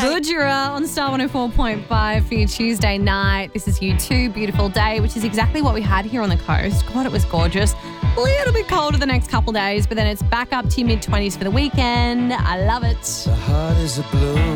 Budgerah on Star 104.5 for your Tuesday night. This is U2, Beautiful Day, which is exactly what we had here on the coast. God, it was gorgeous. A little bit colder the next couple days, but then it's back up to your mid-20s for the weekend. I love it. The heart is a blue.